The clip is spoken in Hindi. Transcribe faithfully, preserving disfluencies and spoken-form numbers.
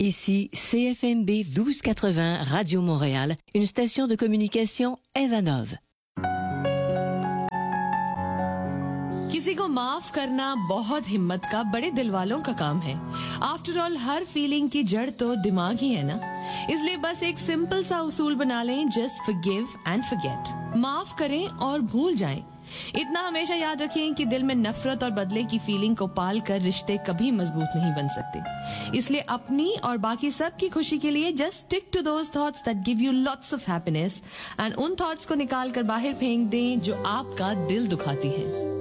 Ici C F M B douze quatre-vingts Radio Montréal, une station de communication Evanov. किसी को माफ करना बहुत हिम्मत का, बड़े दिल वालों का काम है। आफ्टर ऑल हर फीलिंग की जड़ तो दिमाग ही है ना, इसलिए बस एक सिंपल सा उसूल बना लें, जस्ट फॉरगिव एंड फॉरगेट। माफ करें और भूल जाएं। इतना हमेशा याद रखें कि दिल में नफरत और बदले की फीलिंग को पाल कर रिश्ते कभी मजबूत नहीं बन सकते। इसलिए अपनी और बाकी सब की खुशी के लिए just stick to those thoughts that give you lots of happiness, and उन थॉट्स को निकाल कर बाहर फेंक दें जो आपका दिल दुखाती हैं।